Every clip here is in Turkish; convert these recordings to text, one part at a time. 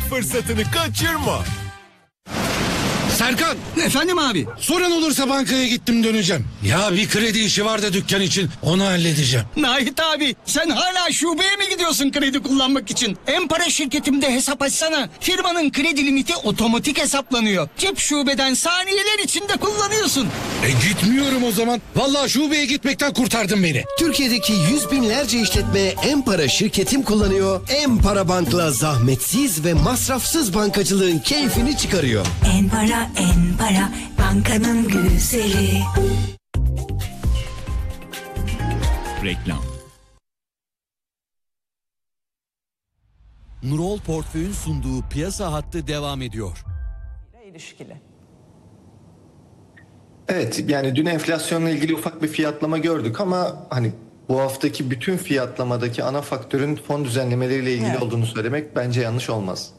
fırsatını kaçırma. Serkan! Efendim abi? Soran olursa bankaya gittim döneceğim. Ya bir kredi işi var da dükkan için, onu halledeceğim. Nahit abi, sen hala şubeye mi gidiyorsun kredi kullanmak için? En-Para şirketimde hesap açsana. Firmanın kredi limiti otomatik hesaplanıyor. Cep şubeden saniyeler içinde kullanıyorsun. Gitmiyorum o zaman. Vallahi şubeye gitmekten kurtardın beni. Türkiye'deki yüz binlerce işletme En-Para şirketim kullanıyor. En-Para Bank'la zahmetsiz ve masrafsız bankacılığın keyfini çıkarıyor. En-Para, En-Para, bankanın güzeli. Reklam. Nurol Portföy'ün sunduğu piyasa hattı devam ediyor. İlişkili. Evet, yani dün enflasyonla ilgili ufak bir fiyatlama gördük ama hani bu haftaki bütün fiyatlamadaki ana faktörün fon düzenlemeleriyle ilgili olduğunu söylemek bence yanlış olmaz.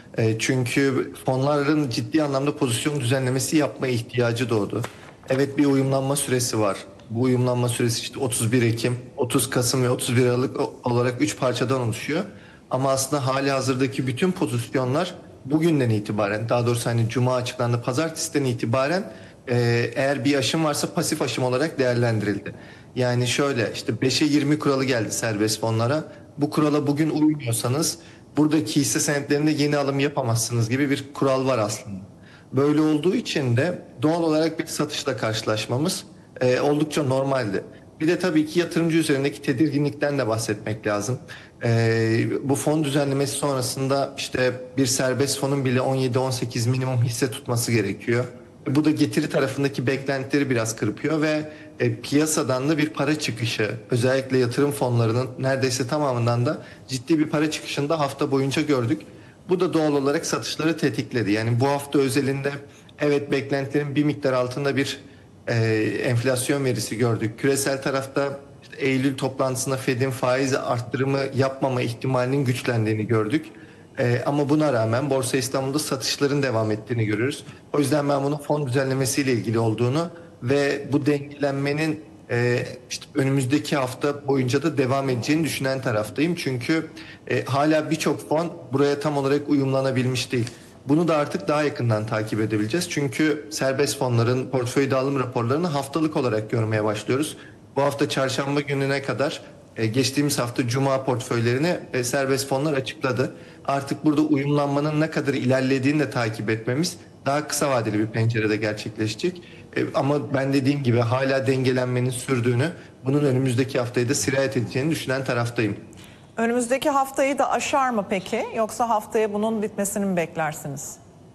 Çünkü fonların ciddi anlamda pozisyon düzenlemesi yapma ihtiyacı doğdu. Evet, bir uyumlanma süresi var. Bu uyumlanma süresi işte 31 Ekim, 30 Kasım ve 31 Aralık olarak 3 parçadan oluşuyor. Ama aslında hali hazırdaki bütün pozisyonlar bugünden itibaren, daha doğrusu hani Cuma açıklandı, Pazartesi'den itibaren eğer bir aşım varsa pasif aşım olarak değerlendirildi. Yani şöyle, işte 5'e 20 kuralı geldi serbest fonlara. Bu kurala bugün uymuyorsanız buradaki hisse senetlerinde yeni alım yapamazsınız gibi bir kural var aslında. Böyle olduğu için de doğal olarak bir satışla karşılaşmamız oldukça normaldi. Bir de tabii ki yatırımcı üzerindeki tedirginlikten de bahsetmek lazım. Bu fon düzenlemesi sonrasında işte bir serbest fonun bile 17-18 minimum hisse tutması gerekiyor. Bu da getiri tarafındaki beklentileri biraz kırpıyor ve piyasadan da bir para çıkışı, özellikle yatırım fonlarının neredeyse tamamından da ciddi bir para çıkışını da hafta boyunca gördük. Bu da doğal olarak satışları tetikledi. Yani bu hafta özelinde evet, beklentilerin bir miktar altında bir enflasyon verisi gördük. Küresel tarafta işte Eylül toplantısında Fed'in faiz arttırımı yapmama ihtimalinin güçlendiğini gördük. Ama buna rağmen Borsa İstanbul'da satışların devam ettiğini görüyoruz. O yüzden ben bunun fon düzenlemesiyle ilgili olduğunu ve bu dengelenmenin işte önümüzdeki hafta boyunca da devam edeceğini düşünen taraftayım. Çünkü hala birçok fon buraya tam olarak uyumlanabilmiş değil. Bunu da artık daha yakından takip edebileceğiz. Çünkü serbest fonların portföy dağılım raporlarını haftalık olarak görmeye başlıyoruz. Bu hafta çarşamba gününe kadar geçtiğimiz hafta Cuma portföylerini serbest fonlar açıkladı. Artık burada uyumlanmanın ne kadar ilerlediğini de takip etmemiz daha kısa vadeli bir pencerede gerçekleşecek. Ama ben dediğim gibi hala dengelenmenin sürdüğünü, bunun önümüzdeki haftayı da sirayet edeceğini düşünen taraftayım. Önümüzdeki haftayı da aşar mı peki? Yoksa haftaya bunun bitmesini mi beklersiniz?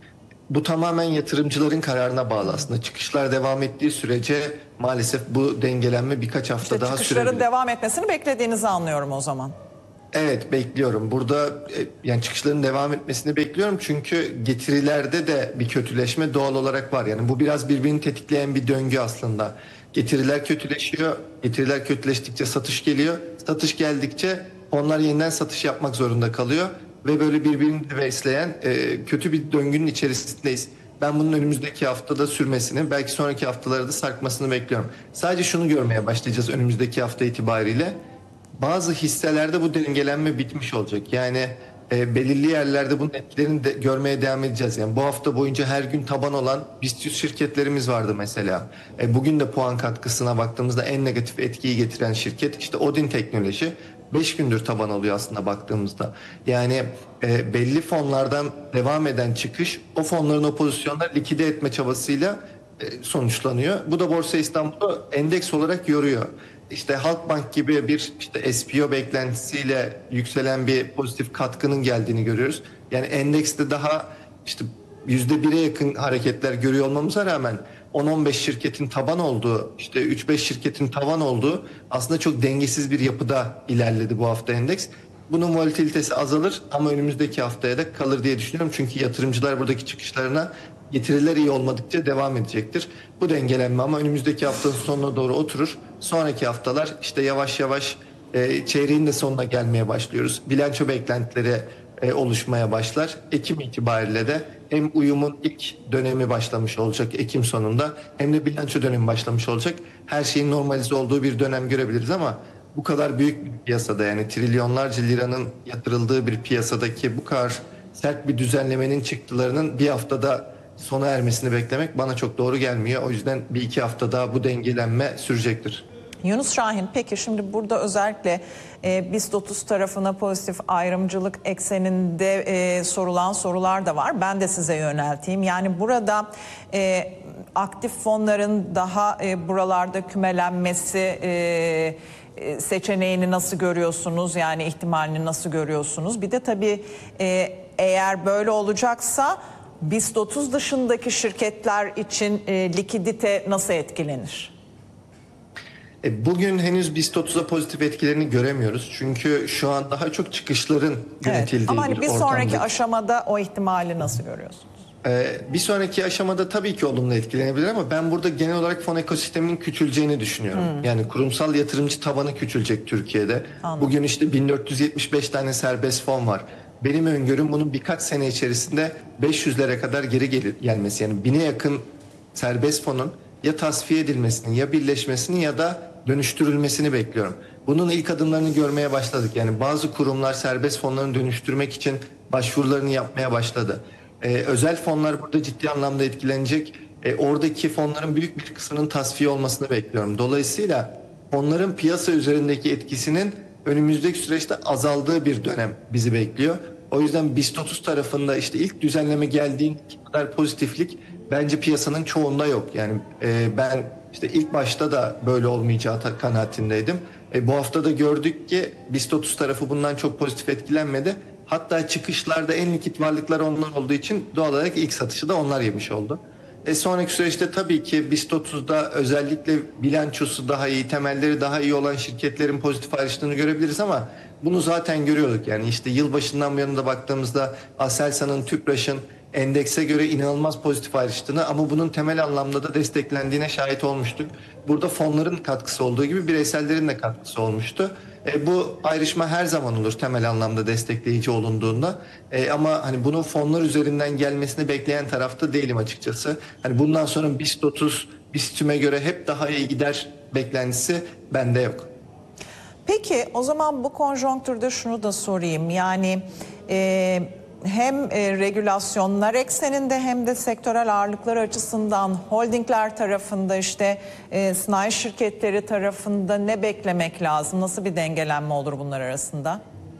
Bu tamamen yatırımcıların kararına bağlı aslında. Çıkışlar devam ettiği sürece maalesef bu dengelenme birkaç hafta daha sürebilir. Çıkışların devam etmesini beklediğinizi anlıyorum o zaman. Evet, bekliyorum. Burada yani çıkışların devam etmesini bekliyorum. Çünkü getirilerde de bir kötüleşme doğal olarak var. Yani bu biraz birbirini tetikleyen bir döngü aslında. Getiriler kötüleşiyor. Getiriler kötüleştikçe satış geliyor. Satış geldikçe onlar yeniden satış yapmak zorunda kalıyor. Ve böyle birbirini besleyen kötü bir döngünün içerisindeyiz. Ben bunun önümüzdeki haftada sürmesini, belki sonraki haftalarda sarkmasını bekliyorum. Sadece şunu görmeye başlayacağız önümüzdeki hafta itibariyle. Bazı hisselerde bu dengelenme bitmiş olacak. Yani belirli yerlerde bunun etkilerini de görmeye devam edeceğiz. Yani bu hafta boyunca her gün taban olan BIST 100 şirketlerimiz vardı mesela. Bugün de puan katkısına baktığımızda en negatif etkiyi getiren şirket işte Odin Teknoloji. 5 gündür taban oluyor aslında baktığımızda. Yani belli fonlardan devam eden çıkış o fonların o pozisyonları likide etme çabasıyla sonuçlanıyor. Bu da Borsa İstanbul'u endeks olarak yoruyor. İşte Halkbank gibi bir işte SPO beklentisiyle yükselen bir pozitif katkının geldiğini görüyoruz. Yani endekste daha işte %1'e yakın hareketler görüyor olmamıza rağmen 10-15 şirketin taban olduğu, işte 3-5 şirketin tavan olduğu aslında çok dengesiz bir yapıda ilerledi bu hafta endeks. Bunun volatilitesi azalır ama önümüzdeki haftaya da kalır diye düşünüyorum. Çünkü yatırımcılar buradaki çıkışlarına getiriler iyi olmadıkça devam edecektir. Bu dengelenme ama önümüzdeki haftanın sonuna doğru oturur. Sonraki haftalar işte yavaş yavaş çeyreğin de sonuna gelmeye başlıyoruz. Bilanço beklentileri oluşmaya başlar. Ekim itibariyle de hem uyumun ilk dönemi başlamış olacak Ekim sonunda, hem de bilanço dönemi başlamış olacak. Her şeyin normalize olduğu bir dönem görebiliriz ama bu kadar büyük bir piyasada, yani trilyonlarca liranın yatırıldığı bir piyasadaki bu kadar sert bir düzenlemenin çıktılarının bir haftada sona ermesini beklemek bana çok doğru gelmiyor. O yüzden bir iki hafta daha bu dengelenme sürecektir. Yunus Şahin, peki şimdi burada özellikle BIST 30 tarafına pozitif ayrımcılık ekseninde sorulan sorular da var. Ben de size yönelteyim. Yani burada aktif fonların daha buralarda kümelenmesi seçeneğini nasıl görüyorsunuz? Yani ihtimalini nasıl görüyorsunuz? Bir de tabii eğer böyle olacaksa BIST 30 dışındaki şirketler için likidite nasıl etkilenir? Bugün henüz BIST 30'a pozitif etkilerini göremiyoruz. Çünkü şu an daha çok çıkışların yönetildiği Ama hani bir sonraki ortamda. aşamada o ihtimali nasıl görüyorsunuz? Bir sonraki aşamada tabii ki olumlu etkilenebilir ama ben burada genel olarak fon ekosisteminin küçüleceğini düşünüyorum. Yani kurumsal yatırımcı tabanı küçülecek Türkiye'de. Anladım. Bugün işte 1475 tane serbest fon var. Benim öngörüm bunun birkaç sene içerisinde 500'lere kadar geri gelmesi. Yani 1000'e yakın serbest fonun ya tasfiye edilmesini ya birleşmesini ya da dönüştürülmesini bekliyorum. Bunun ilk adımlarını görmeye başladık. Yani bazı kurumlar serbest fonlarını dönüştürmek için başvurularını yapmaya başladı. Özel fonlar burada ciddi anlamda etkilenecek. Oradaki fonların büyük bir kısmının tasfiye olmasını bekliyorum. Dolayısıyla fonların piyasa üzerindeki etkisinin önümüzdeki süreçte azaldığı bir dönem bizi bekliyor. O yüzden BIST 30 tarafında işte ilk düzenleme geldiğinde kadar pozitiflik bence piyasanın çoğunda yok. Yani ben işte ilk başta da böyle olmayacağı kanaatindeydim. Bu hafta da gördük ki BIST 30 tarafı bundan çok pozitif etkilenmedi. Hatta çıkışlarda en likit varlıklar onlar olduğu için doğal olarak ilk satışı da onlar yemiş oldu. Sonraki süreçte tabii ki BIST 30'da özellikle bilançosu daha iyi, temelleri daha iyi olan şirketlerin pozitif ayrıştığını görebiliriz ama bunu zaten görüyorduk. Yani işte yılbaşından bu yana da baktığımızda Aselsan'ın, Tüpraş'ın endekse göre inanılmaz pozitif ayrıştığını ama bunun temel anlamda da desteklendiğine şahit olmuştuk. Burada fonların katkısı olduğu gibi bireysellerin de katkısı olmuştu. Bu ayrışma her zaman olur temel anlamda destekleyici olunduğunda. Ama hani bunun fonlar üzerinden gelmesini bekleyen tarafta değilim açıkçası. Hani bundan sonra BIST 30, BIST tüme göre hep daha iyi gider beklentisi bende yok. Peki o zaman bu konjonktürde şunu da sorayım. Yani hem regülasyonlar ekseninde hem de sektörel ağırlıklar açısından holdingler tarafında işte sanayi şirketleri tarafında ne beklemek lazım? Nasıl bir dengelenme olur bunlar arasında?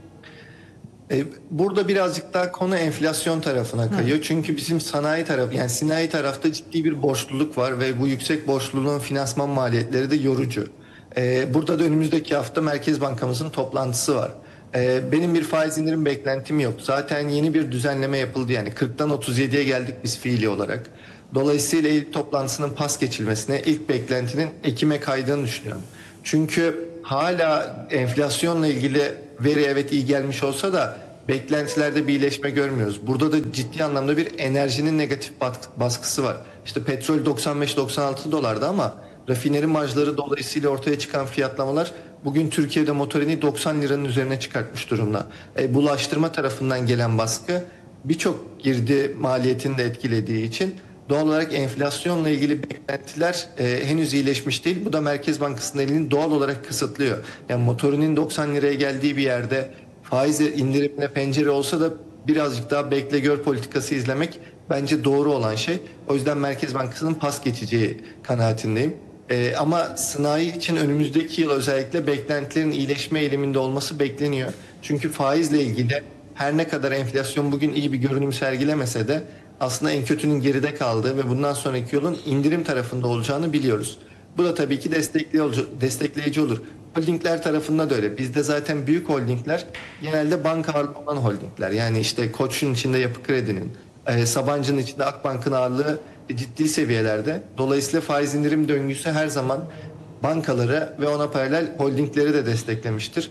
Burada birazcık daha konu enflasyon tarafına kayıyor. Çünkü bizim sanayi tarafı yani sanayi tarafta ciddi bir borçluluk var ve bu yüksek borçluluğun finansman maliyetleri de yorucu. Burada da önümüzdeki hafta Merkez Bankamızın toplantısı var. Benim bir faiz indirim beklentim yok. Zaten yeni bir düzenleme yapıldı yani 40'tan 37'ye geldik biz fiili olarak. Dolayısıyla ilk toplantısının pas geçilmesine ilk beklentinin Ekim'e kaydığını düşünüyorum. Çünkü hala enflasyonla ilgili veri evet iyi gelmiş olsa da beklentilerde bir iyileşme görmüyoruz. Burada da ciddi anlamda bir enerjinin negatif baskısı var. İşte petrol 95-96 dolarda ama rafineri marjları dolayısıyla ortaya çıkan fiyatlamalar bugün Türkiye'de motorini 90 liranın üzerine çıkartmış durumda. Bulaştırma tarafından gelen baskı birçok girdi maliyetini de etkilediği için doğal olarak enflasyonla ilgili beklentiler henüz iyileşmiş değil. Bu da Merkez Bankası'nın elini doğal olarak kısıtlıyor. Yani motorinin 90 liraya geldiği bir yerde faiz indirimine pencere olsa da birazcık daha bekle gör politikası izlemek bence doğru olan şey. O yüzden Merkez Bankası'nın pas geçeceği kanaatindeyim. Ama sanayi için önümüzdeki yıl özellikle beklentilerin iyileşme eğiliminde olması bekleniyor. Çünkü faizle ilgili her ne kadar enflasyon bugün iyi bir görünüm sergilemese de aslında en kötünün geride kaldığı ve bundan sonraki yılın indirim tarafında olacağını biliyoruz. Bu da tabii ki destekleyici olur. Holdingler tarafında da öyle. Bizde zaten büyük holdingler genelde banka ağırlığı olan holdingler. Yani işte Koç'un içinde Yapı Kredi'nin, Sabancı'nın içinde Akbank'ın ağırlığı ciddi seviyelerde. Dolayısıyla faiz indirim döngüsü her zaman bankaları ve ona paralel holdingleri de desteklemiştir.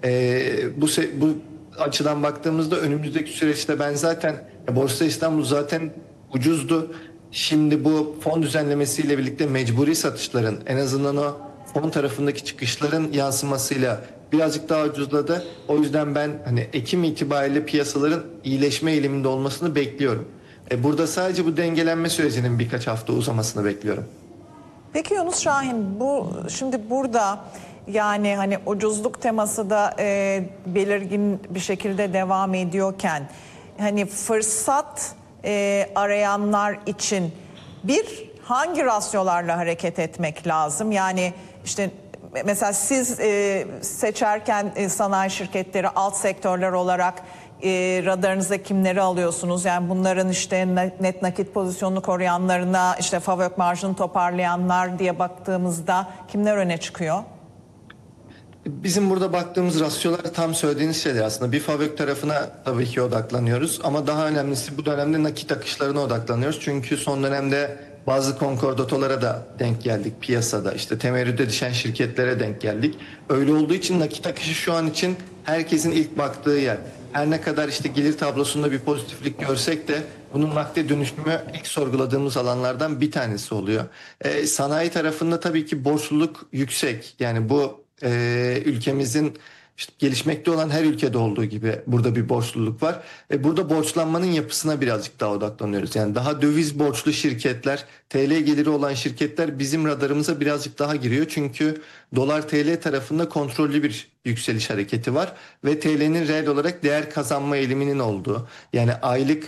Bu açıdan baktığımızda önümüzdeki süreçte ben zaten Borsa İstanbul zaten ucuzdu. Şimdi bu fon düzenlemesiyle birlikte mecburi satışların en azından o fon tarafındaki çıkışların yansımasıyla birazcık daha ucuzladı. O yüzden ben hani Ekim itibariyle piyasaların iyileşme eğiliminde olmasını bekliyorum. Burada sadece bu dengelenme sürecinin birkaç hafta uzamasını bekliyorum. Peki Yunus Şahin, bu şimdi burada yani hani ucuzluk teması da belirgin bir şekilde devam ediyorken hani fırsat arayanlar için hangi rasyolarla hareket etmek lazım? Yani işte mesela siz seçerken sanayi şirketleri alt sektörler olarak radarınıza kimleri alıyorsunuz? Yani bunların işte net nakit pozisyonunu koruyanlarına, işte FAVÖK marjını toparlayanlar diye baktığımızda kimler öne çıkıyor? Bizim burada baktığımız rasyolar tam söylediğiniz şeyler aslında. Bir FAVÖK tarafına tabii ki odaklanıyoruz ama daha önemlisi bu dönemde nakit akışlarına odaklanıyoruz. Çünkü son dönemde bazı konkordatolara da denk geldik piyasada. İşte temerrüde düşen şirketlere denk geldik. Öyle olduğu için nakit akışı şu an için herkesin ilk baktığı yer. Her ne kadar işte gelir tablosunda bir pozitiflik görsek de bunun nakde dönüşümü ilk sorguladığımız alanlardan bir tanesi oluyor. Sanayi tarafında tabii ki borçluluk yüksek. Yani bu ülkemizin işte gelişmekte olan her ülkede olduğu gibi burada bir borçluluk var. Burada borçlanmanın yapısına birazcık daha odaklanıyoruz. Yani daha döviz borçlu şirketler, TL geliri olan şirketler bizim radarımıza birazcık daha giriyor. Çünkü dolar TL tarafında kontrollü bir yükseliş hareketi var ve TL'nin reel olarak değer kazanma eğiliminin olduğu, yani aylık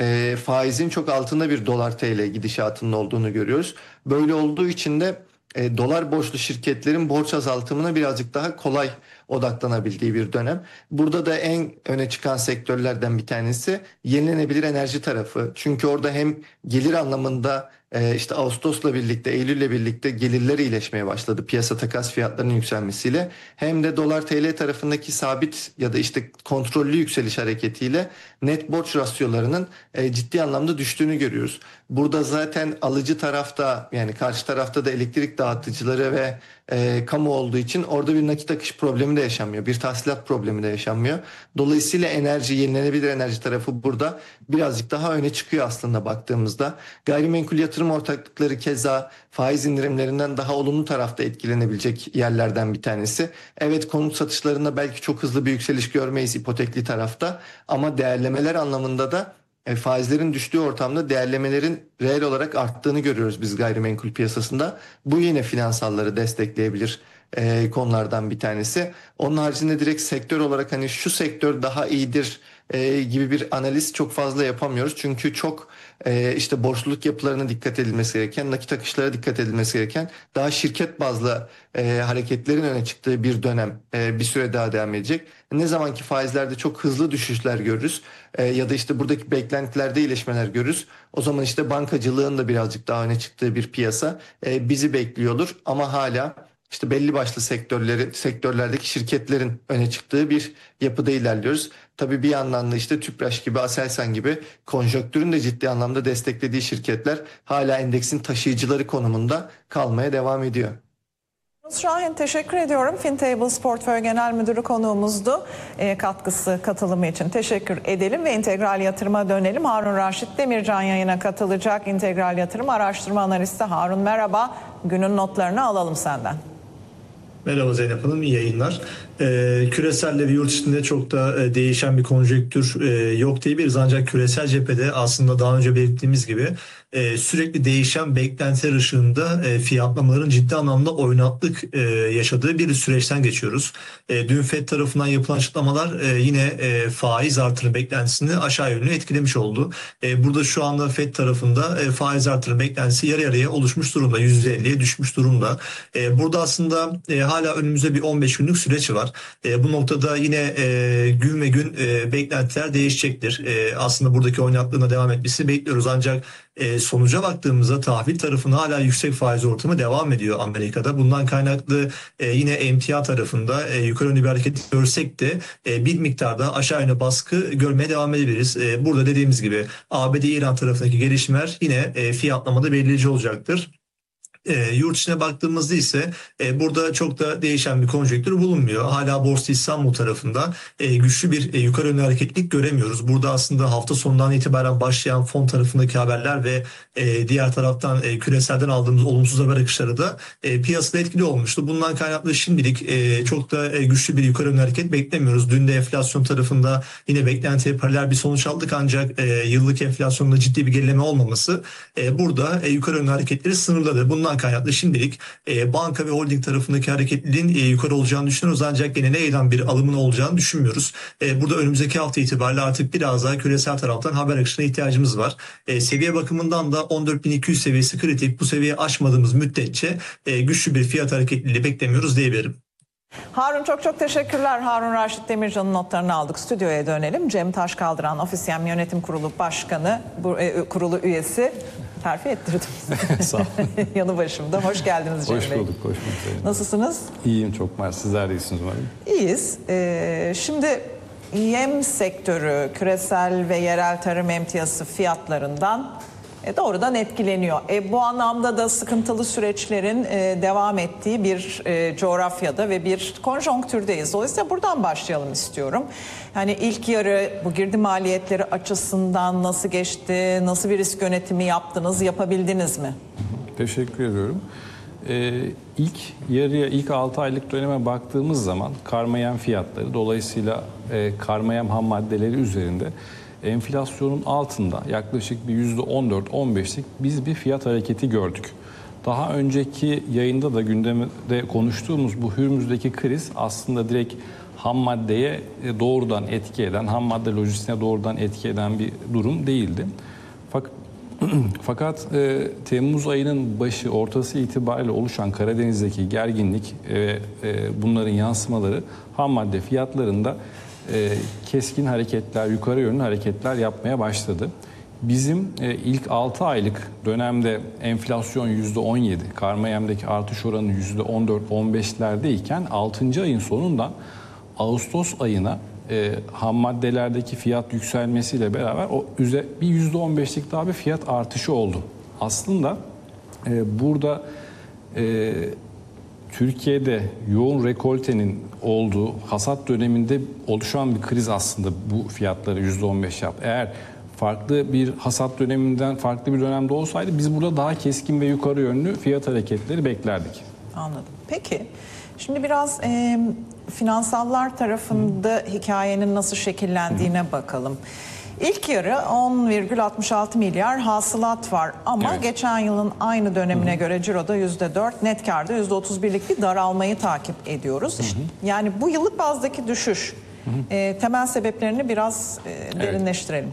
faizin çok altında bir dolar TL gidişatının olduğunu görüyoruz. Böyle olduğu için de dolar borçlu şirketlerin borç azaltımına birazcık daha kolay odaklanabildiği bir dönem. Burada da en öne çıkan sektörlerden bir tanesi yenilenebilir enerji tarafı. Çünkü orada hem gelir anlamında işte Ağustos'la birlikte, Eylül'le birlikte gelirler iyileşmeye başladı piyasa takas fiyatlarının yükselmesiyle. Hem de dolar TL tarafındaki sabit ya da işte kontrollü yükseliş hareketiyle net borç rasyolarının ciddi anlamda düştüğünü görüyoruz. Burada zaten alıcı tarafta, yani karşı tarafta da elektrik dağıtıcıları ve kamu olduğu için orada bir nakit akış problemi de yaşanmıyor. Bir tahsilat problemi de yaşanmıyor. Dolayısıyla yenilenebilir enerji tarafı burada birazcık daha öne çıkıyor aslında baktığımızda. Gayrimenkul yatırım ortaklıkları keza faiz indirimlerinden daha olumlu tarafta etkilenebilecek yerlerden bir tanesi. Evet, konut satışlarında belki çok hızlı bir yükseliş görmeyiz ipotekli tarafta ama değerlemeler anlamında da faizlerin düştüğü ortamda değerlemelerin reel olarak arttığını görüyoruz biz gayrimenkul piyasasında. Bu yine finansalları destekleyebilir konulardan bir tanesi. Onun haricinde direkt sektör olarak hani şu sektör daha iyidir gibi bir analiz çok fazla yapamıyoruz. Çünkü çok işte borçluluk yapılarına dikkat edilmesi gereken, nakit akışlara dikkat edilmesi gereken, daha şirket bazlı hareketlerin öne çıktığı bir dönem bir süre daha devam edecek. Ne zamanki faizlerde çok hızlı düşüşler görürüz ya da işte buradaki beklentilerde iyileşmeler görürüz. O zaman işte bankacılığın da birazcık daha öne çıktığı bir piyasa bizi bekliyordur. Ama hala işte belli başlı sektörlerdeki şirketlerin öne çıktığı bir yapıda ilerliyoruz. Tabii bir yandan da işte Tüpraş gibi, Aselsan gibi konjonktürün de ciddi anlamda desteklediği şirketler hala endeksin taşıyıcıları konumunda kalmaya devam ediyor. Şahin, teşekkür ediyorum. Fintables Portföy Genel Müdürü konuğumuzdu. Katılımı için teşekkür edelim ve integral yatırıma dönelim. Harun Raşit Demircan yayına katılacak. İntegral Yatırım Araştırma Analisti Harun, merhaba. Günün notlarını alalım senden. Merhaba Zeynep Hanım, iyi yayınlar. Küresel ve yurt içinde çok da değişen bir konjonktür yok diyebiliriz. Ancak küresel cephede aslında daha önce belirttiğimiz gibi sürekli değişen beklentiler ışığında fiyatlamaların ciddi anlamda oynaklık yaşadığı bir süreçten geçiyoruz. Dün FED tarafından yapılan açıklamalar yine faiz artırım beklentisini aşağı yönlü etkilemiş oldu. Burada şu anda FED tarafında faiz artırım beklentisi yarı yarıya oluşmuş durumda, %50'ye düşmüş durumda. Burada aslında hala önümüzde bir 15 günlük süreç var. Bu noktada yine gün ve gün beklentiler değişecektir. Aslında buradaki oynaklığına devam etmesini bekliyoruz. Ancak sonuca baktığımızda tahvil tarafında hala yüksek faiz ortamı devam ediyor Amerika'da. Bundan kaynaklı yine emtia tarafında yukarı yönlü bir hareket görsek de bir miktarda aşağı yönlü baskı görmeye devam edebiliriz. Burada dediğimiz gibi ABD-İran tarafındaki gelişmeler yine fiyatlamada belirleyici olacaktır. Yurt içine baktığımızda ise burada çok da değişen bir konjonktür bulunmuyor. Hala Borsa İstanbul tarafında güçlü bir yukarı yönlü hareketlilik göremiyoruz. Burada aslında hafta sonundan itibaren başlayan fon tarafındaki haberler ve diğer taraftan küreselden aldığımız olumsuz haber akışları da piyasada etkili olmuştu. Bundan kaynaklı şimdilik çok da güçlü bir yukarı yönlü hareket beklemiyoruz. Dün de enflasyon tarafında yine beklentiye paralel bir sonuç aldık, ancak yıllık enflasyonda ciddi bir gerileme olmaması burada yukarı yönlü hareketleri sınırladı. Bundan Bundan kaynaklı şimdilik banka ve holding tarafındaki hareketliliğin yukarı olacağını düşünüyoruz. Ancak gene neyden bir alımın olacağını düşünmüyoruz. Burada önümüzdeki hafta itibariyle artık biraz daha küresel taraftan haber akışına ihtiyacımız var. Seviye bakımından da 14.200 seviyesi kritik. Bu seviyeyi aşmadığımız müddetçe güçlü bir fiyat hareketliliği beklemiyoruz diyebilirim. Harun çok teşekkürler. Harun Raşit Demircan'ın notlarını aldık. Stüdyoya dönelim. Cem Taşkaldıran, Ofisyen Yönetim Kurulu Başkanı, kurulu üyesi. Terfi ettirdim. Sağ olun. Yanı başımda. Hoş geldiniz Cem Bey. Hoş bulduk. Hoş bulduk. Nasılsınız? İyiyim çok var. Sizler de iyisiniz umarım. İyiyiz. Şimdi yem sektörü, küresel ve yerel tarım emtiyası fiyatlarından doğrudan etkileniyor. Bu anlamda da sıkıntılı süreçlerin devam ettiği bir coğrafyada ve bir konjonktürdeyiz. Dolayısıyla buradan başlayalım istiyorum. Yani ilk yarı bu girdi maliyetleri açısından nasıl geçti? Nasıl bir risk yönetimi yaptınız? Yapabildiniz mi? Teşekkür ediyorum. İlk yarıya, ilk 6 aylık döneme baktığımız zaman karma yem fiyatları, dolayısıyla karma yem ham maddeleri üzerinde enflasyonun altında yaklaşık bir %14-15'lik biz bir fiyat hareketi gördük. Daha önceki yayında da gündemde konuştuğumuz bu Hürmüz'deki kriz aslında direkt ham maddeye doğrudan etki eden, ham madde lojistiğine doğrudan etki eden bir durum değildi. Fakat Temmuz ayının başı, ortası itibariyle oluşan Karadeniz'deki gerginlik ve bunların yansımaları ham madde fiyatlarında keskin hareketler, yukarı yönlü hareketler yapmaya başladı. Bizim ilk 6 aylık dönemde enflasyon %17, karma yemdeki artış oranı %14-15'lerdeyken 6. ayın sonunda Ağustos ayına ham maddelerdeki fiyat yükselmesiyle beraber bir %15'lik daha bir fiyat artışı oldu. Aslında burada Türkiye'de yoğun rekoltenin olduğu hasat döneminde oluşan bir kriz aslında bu fiyatları %15 yaptı. Eğer farklı bir hasat döneminden farklı bir dönemde olsaydı biz burada daha keskin ve yukarı yönlü fiyat hareketleri beklerdik. Anladım. Peki şimdi biraz finansallar tarafında hikayenin nasıl şekillendiğine bakalım. İlk yarı 10,66 milyar hasılat var ama evet, geçen yılın aynı dönemine göre ciroda %4, net karda %31'lik bir daralmayı takip ediyoruz. Yani bu yıllık bazdaki düşüş temel sebeplerini biraz derinleştirelim.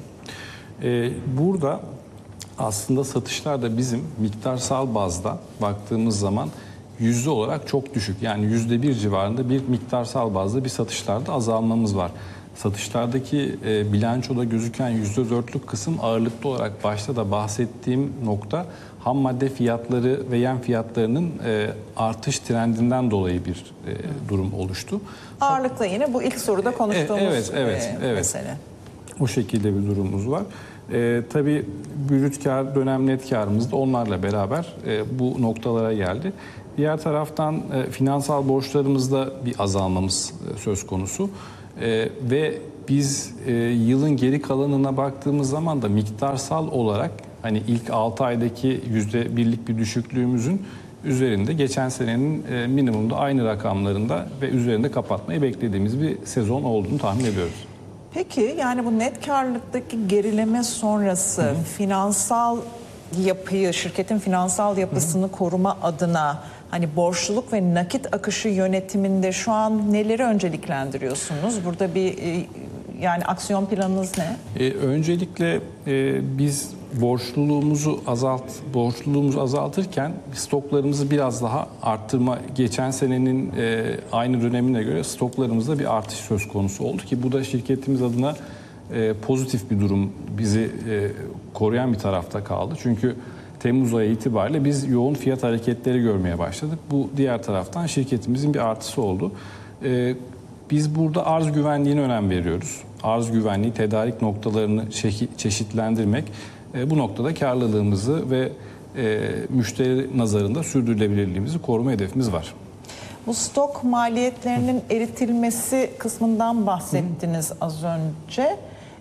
Burada aslında satışlar da bizim miktarsal bazda baktığımız zaman yüzde olarak çok düşük. Yani %1 civarında bir miktarsal bazda bir satışlarda azalmamız var. Satışlardaki bilançoda gözüken %4'lük kısım ağırlıklı olarak başta da bahsettiğim nokta ham madde fiyatları ve yem fiyatlarının artış trendinden dolayı bir durum oluştu. Ağırlıkla yine bu ilk soruda konuştuğumuz mesele. O şekilde bir durumumuz var. Tabii brüt kar, dönem net karımız da onlarla beraber bu noktalara geldi. Diğer taraftan finansal borçlarımızda bir azalmamız söz konusu. Ve biz yılın geri kalanına baktığımız zaman da miktarsal olarak hani ilk 6 aydaki %1'lik bir düşüklüğümüzün üzerinde geçen senenin minimumda aynı rakamlarında ve üzerinde kapatmayı beklediğimiz bir sezon olduğunu tahmin ediyoruz. Peki yani bu net karlılıktaki gerileme sonrası finansal yapıyı, şirketin finansal yapısını koruma adına hani borçluluk ve nakit akışı yönetiminde şu an neleri önceliklendiriyorsunuz? Burada bir yani aksiyon planınız ne? Öncelikle biz borçluluğumuzu azaltırken stoklarımızı biraz daha arttırma, geçen senenin aynı dönemine göre stoklarımızda bir artış söz konusu oldu ki bu da şirketimiz adına pozitif bir durum, bizi koruyan bir tarafta kaldı. Çünkü Temmuz ayı itibariyle biz yoğun fiyat hareketleri görmeye başladık. Bu diğer taraftan şirketimizin bir artısı oldu. Biz burada arz güvenliğine önem veriyoruz. Arz güvenliği, tedarik noktalarını çeşitlendirmek, bu noktada karlılığımızı ve müşteri nazarında sürdürülebilirliğimizi koruma hedefimiz var. Bu stok maliyetlerinin eritilmesi kısmından bahsettiniz az önce.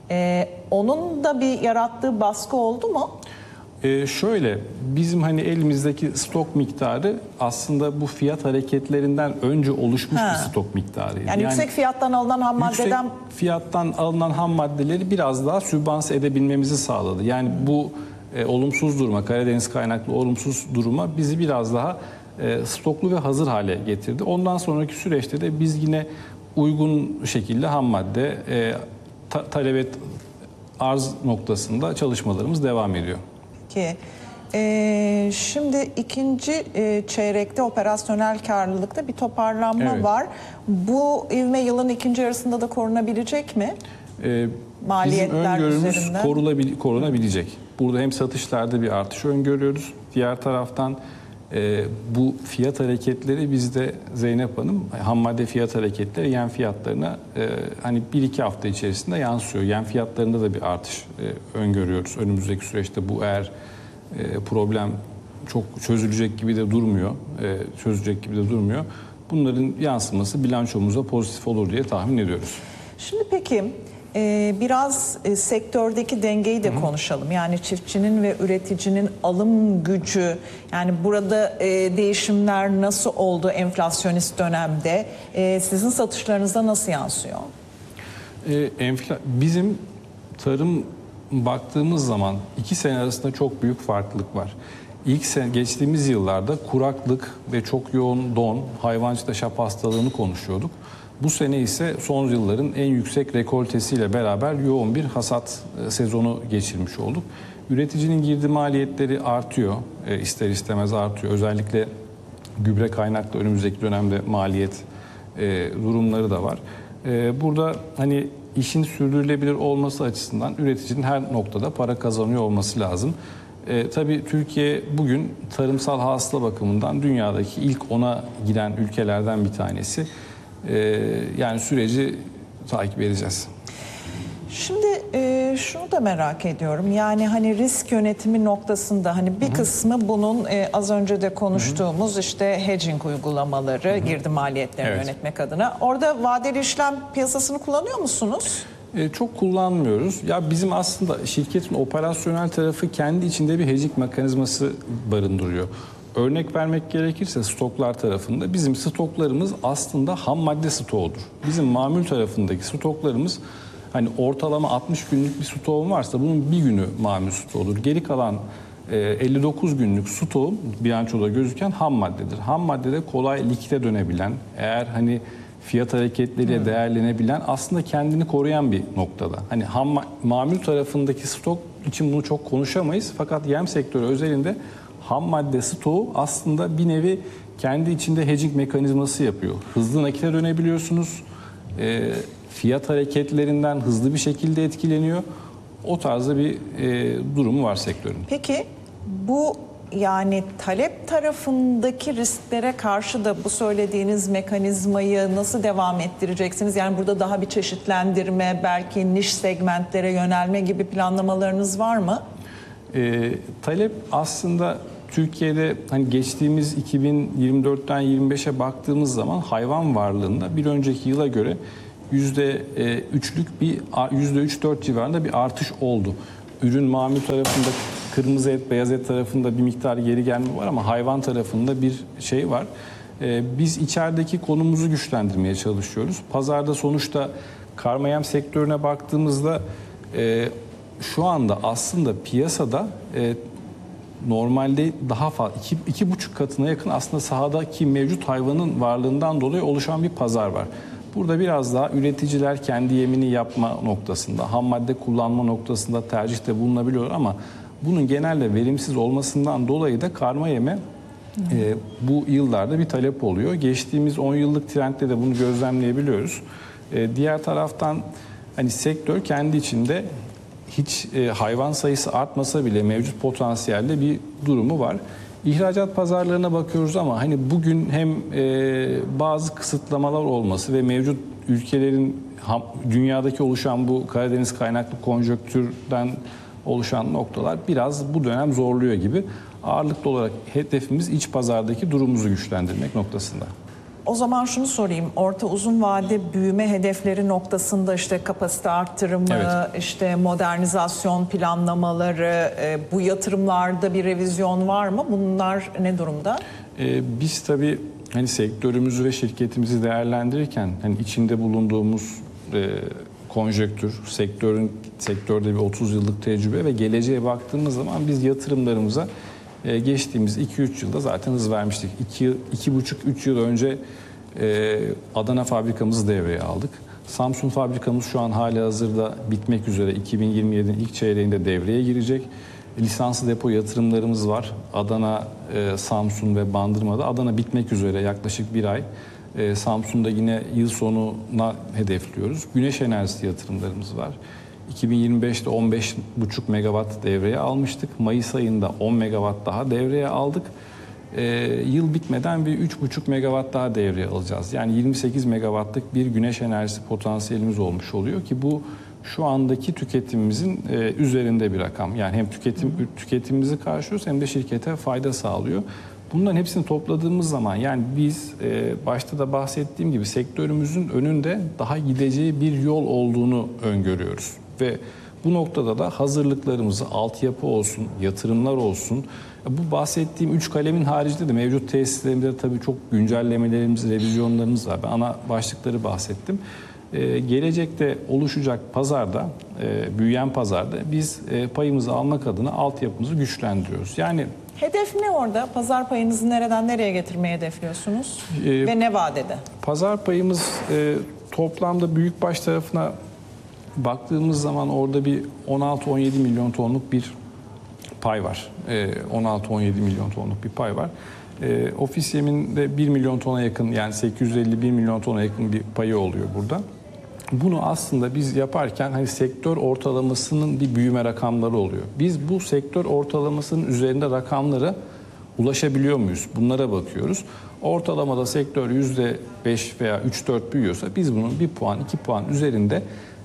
Onun da bir yarattığı baskı oldu mu? Şöyle, bizim hani elimizdeki stok miktarı aslında bu fiyat hareketlerinden önce oluşmuş bir stok miktarıydı. Yani yüksek fiyattan alınan ham maddeden... Yüksek fiyattan alınan ham maddeleri biraz daha sübvanse edebilmemizi sağladı. Yani bu olumsuz duruma, Karadeniz kaynaklı olumsuz duruma bizi biraz daha stoklu ve hazır hale getirdi. Ondan sonraki süreçte de biz yine uygun şekilde ham madde talep arz noktasında çalışmalarımız devam ediyor. Peki. Şimdi ikinci çeyrekte operasyonel karlılıkta bir toparlanma var. Bu ivme yılın ikinci yarısında da korunabilecek mi? Maliyetler bizim öngörümüz üzerinden. korunabilecek. Burada hem satışlarda bir artış öngörüyoruz. Diğer taraftan bu fiyat hareketleri bizde Zeynep Hanım, ham madde fiyat hareketleri yem fiyatlarına hani 1-2 hafta içerisinde yansıyor. Yem fiyatlarında da bir artış öngörüyoruz. Önümüzdeki süreçte bu eğer problem çok çözülecek gibi de durmuyor. Bunların yansıması bilançomuza pozitif olur diye tahmin ediyoruz. Şimdi peki biraz sektördeki dengeyi de konuşalım. Yani çiftçinin ve üreticinin alım gücü, yani burada değişimler nasıl oldu enflasyonist dönemde? Sizin satışlarınızda nasıl yansıyor? Bizim tarım baktığımız zaman 2 sene arasında çok büyük farklılık var. Geçtiğimiz yıllarda kuraklık ve çok yoğun don, hayvancılıkta şap hastalığını konuşuyorduk. Bu sene ise son yılların en yüksek rekoltesiyle beraber yoğun bir hasat sezonu geçirmiş olduk. Üreticinin girdi maliyetleri artıyor, ister istemez artıyor. Özellikle gübre kaynaklı önümüzdeki dönemde maliyet durumları da var. Burada hani işin sürdürülebilir olması açısından üreticinin her noktada para kazanıyor olması lazım. Tabii Türkiye bugün tarımsal hasıla bakımından dünyadaki ilk 10'a giren ülkelerden bir tanesi. Yani süreci takip edeceğiz. Şimdi şunu da merak ediyorum. Yani hani risk yönetimi noktasında hani bir kısmı bunun az önce de konuştuğumuz işte hedging uygulamaları, girdi maliyetlerini yönetmek adına. Orada vadeli işlem piyasasını kullanıyor musunuz? Çok kullanmıyoruz. Ya bizim aslında şirketin operasyonel tarafı kendi içinde bir hedging mekanizması barındırıyor. Örnek vermek gerekirse stoklar tarafında bizim stoklarımız aslında ham madde stoğudur. Bizim mamul tarafındaki stoklarımız hani ortalama 60 günlük bir stoğum varsa bunun bir günü mamul stoğudur. Geri kalan 59 günlük stoğum bilançoda gözüken ham maddedir. Ham maddede kolay likite dönebilen, eğer hani fiyat hareketleriyle değerlenebilen, aslında kendini koruyan bir noktada. Hani mamul tarafındaki stok için bunu çok konuşamayız fakat yem sektörü özelinde ham madde stoğu aslında bir nevi kendi içinde hedging mekanizması yapıyor. Hızlı nakite dönebiliyorsunuz. Fiyat hareketlerinden hızlı bir şekilde etkileniyor. O tarzda bir durumu var sektörün. Peki bu yani talep tarafındaki risklere karşı da bu söylediğiniz mekanizmayı nasıl devam ettireceksiniz? Yani burada daha bir çeşitlendirme, belki niş segmentlere yönelme gibi planlamalarınız var mı? Talep aslında Türkiye'de hani geçtiğimiz 2024'ten 25'e baktığımız zaman hayvan varlığında bir önceki yıla göre %3-4 civarında bir artış oldu. Ürün mamul tarafında kırmızı et, beyaz et tarafında bir miktar geri gelme var ama hayvan tarafında bir şey var. Biz içerideki konumuzu güçlendirmeye çalışıyoruz. Pazarda sonuçta karma yem sektörüne baktığımızda şu anda aslında piyasada normalde daha fazla 2,5 katına yakın aslında sahadaki mevcut hayvanın varlığından dolayı oluşan bir pazar var. Burada biraz daha üreticiler kendi yemini yapma noktasında, ham madde kullanma noktasında tercihte bulunabiliyor ama bunun genelde verimsiz olmasından dolayı da karma yeme bu yıllarda bir talep oluyor. Geçtiğimiz 10 yıllık trendde de bunu gözlemleyebiliyoruz. Diğer taraftan hani sektör kendi içinde hiç hayvan sayısı artmasa bile mevcut potansiyelde bir durumu var. İhracat pazarlarına bakıyoruz ama hani bugün hem bazı kısıtlamalar olması ve mevcut ülkelerin dünyadaki oluşan bu Karadeniz kaynaklı konjonktürden oluşan noktalar biraz bu dönem zorluyor gibi. Ağırlıklı olarak hedefimiz iç pazardaki durumumuzu güçlendirmek noktasında. O zaman şunu sorayım. Orta uzun vade büyüme hedefleri noktasında işte kapasite arttırımı, işte modernizasyon planlamaları, bu yatırımlarda bir revizyon var mı? Bunlar ne durumda? Biz tabii hani sektörümüzü ve şirketimizi değerlendirirken hani içinde bulunduğumuz konjektür, sektörde bir 30 yıllık tecrübe ve geleceğe baktığımız zaman biz yatırımlarımıza geçtiğimiz 2-3 yılda zaten hız vermiştik. 2,5-3 yıl önce Adana fabrikamızı devreye aldık. Samsun fabrikamız şu an halihazırda bitmek üzere, 2027'nin ilk çeyreğinde devreye girecek. Lisanslı depo yatırımlarımız var. Adana, Samsun ve Bandırma'da. Adana bitmek üzere yaklaşık bir ay. Samsun'da yine yıl sonuna hedefliyoruz. Güneş enerjisi yatırımlarımız var. 2025'te 15,5 megawatt devreye almıştık. Mayıs ayında 10 megawatt daha devreye aldık. Yıl bitmeden bir 3,5 megawatt daha devreye alacağız. Yani 28 megawattlık bir güneş enerjisi potansiyelimiz olmuş oluyor ki bu şu andaki tüketimimizin üzerinde bir rakam. Yani hem tüketimimizi karşılıyoruz hem de şirkete fayda sağlıyor. Bunların hepsini topladığımız zaman yani biz başta da bahsettiğim gibi sektörümüzün önünde daha gideceği bir yol olduğunu öngörüyoruz. Ve bu noktada da hazırlıklarımızı, altyapı olsun, yatırımlar olsun, bu bahsettiğim 3 kalemin haricinde de mevcut tesislerimizde tabii çok güncellemelerimiz, revizyonlarımız var. Ben ana başlıkları bahsettim. Gelecekte oluşacak pazarda, büyüyen pazarda biz payımızı almak adına altyapımızı güçlendiriyoruz. Yani hedef ne orada? Pazar payınızı nereden nereye getirmeyi hedefliyorsunuz? Ve ne vadede? Pazar payımız toplamda büyükbaş tarafına baktığımız zaman orada bir 16-17 milyon tonluk bir pay var. 16-17 milyon tonluk bir pay var. Ofis Yem'inde 1 milyon tona yakın, yani 851 milyon tona yakın bir payı oluyor burada. Bunu aslında biz yaparken hani sektör ortalamasının bir büyüme rakamları oluyor. Biz bu sektör ortalamasının üzerinde rakamlara ulaşabiliyor muyuz? Bunlara bakıyoruz. Ortalamada sektör %5 veya 3-4 büyüyorsa biz bunun 1 puan, 2 puan üzerinde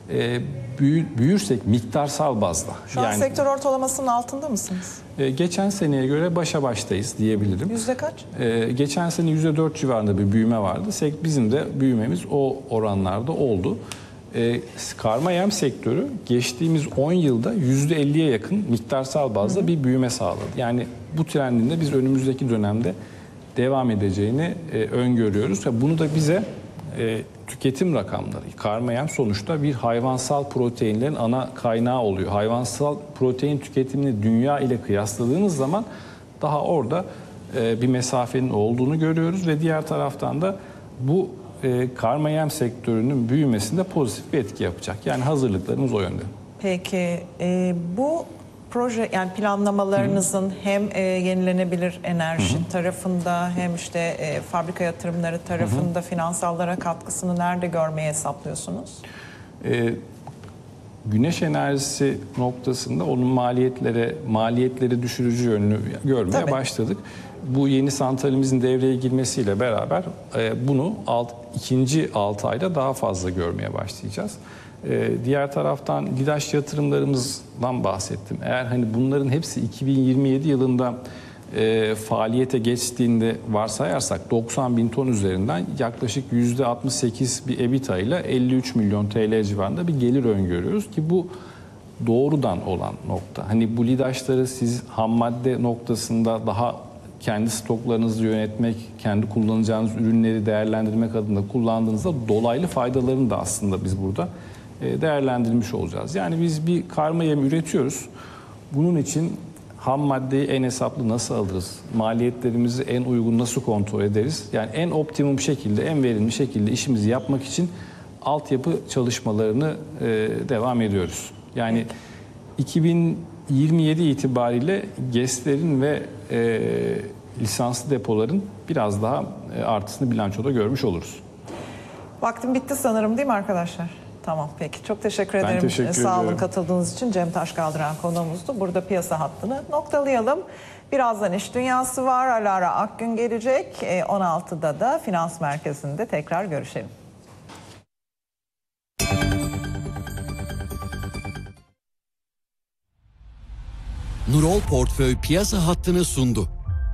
büyürsek miktarsal bazda. Şu an sektör ortalamasının altında mısınız? Geçen seneye göre başa baştayız diyebilirim. Yüzde kaç? Geçen sene %4 civarında bir büyüme vardı. Bizim de büyümemiz o oranlarda oldu. Karma yem sektörü geçtiğimiz 10 yılda %50'ye yakın miktarsal bazda bir büyüme sağladı. Yani bu trendin de biz önümüzdeki dönemde devam edeceğini öngörüyoruz. Ve bunu da bize tüketim rakamları, karma yem sonuçta bir hayvansal proteinlerin ana kaynağı oluyor. Hayvansal protein tüketimini dünya ile kıyasladığımız zaman daha orada bir mesafenin olduğunu görüyoruz ve diğer taraftan da bu karma yem sektörünün büyümesinde pozitif bir etki yapacak. Yani hazırlıklarımız o yönde. Peki bu proje, yani planlamalarınızın hem yenilenebilir enerji tarafında hem işte fabrika yatırımları tarafında finansallara katkısını nerede görmeyi hesaplıyorsunuz? Güneş enerjisi noktasında onun maliyetleri düşürücü yönünü görmeye başladık. Bu yeni santralimizin devreye girmesiyle beraber bunu ikinci 6 ayda daha fazla görmeye başlayacağız. Diğer taraftan GİDAŞ yatırımlarımızdan bahsettim. Eğer hani bunların hepsi 2027 yılında faaliyete geçtiğinde varsayarsak 90 bin ton üzerinden yaklaşık %68 bir EBITDA ile 53 milyon TL civarında bir gelir öngörüyoruz ki bu doğrudan olan nokta. Hani bu GİDAŞ'ları siz ham madde noktasında daha kendi stoklarınızı yönetmek, kendi kullanacağınız ürünleri değerlendirmek adına kullandığınızda dolaylı faydalarını da aslında biz burada değerlendirmiş olacağız. Yani biz bir karma yem üretiyoruz. Bunun için ham maddeyi en hesaplı nasıl alırız? Maliyetlerimizi en uygun nasıl kontrol ederiz? Yani en optimum şekilde, en verimli şekilde işimizi yapmak için altyapı çalışmalarını devam ediyoruz. Yani 2027 itibariyle GES'lerin ve lisanslı depoların biraz daha artısını bilançoda görmüş oluruz. Vaktim bitti sanırım, değil mi arkadaşlar? Tamam, peki. Çok teşekkür ederim. Teşekkür Sağ olun ederim. Katıldığınız için. Cem Taşkaldıran konuğumuzdu. Burada piyasa hattını noktalayalım. Birazdan İş Dünyası var. Alara Akgün gelecek. 16'da da Finans Merkezi'nde tekrar görüşelim. Nurol Portföy piyasa hattını sundu.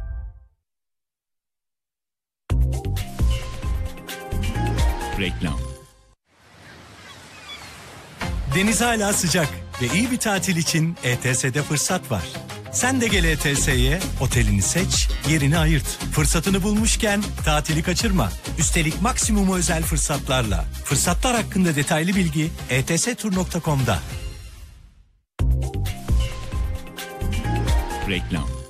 Reklam. Deniz hala sıcak ve iyi bir tatil için ETS'de fırsat var. Sen de gel ETS'ye, otelini seç, yerini ayırt. Fırsatını bulmuşken tatili kaçırma. Üstelik maksimum özel fırsatlarla. Fırsatlar hakkında detaylı bilgi etstur.com'da. Reklam.